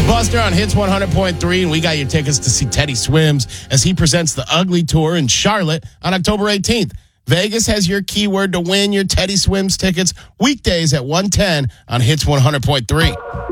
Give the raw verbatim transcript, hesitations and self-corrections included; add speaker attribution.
Speaker 1: Buster on Hits one hundred point three, and we got your tickets to see Teddy Swims as he presents the Ugly Tour in Charlotte on October eighteenth. Vegas has your keyword to win your Teddy Swims tickets weekdays at one ten on Hits one hundred point three.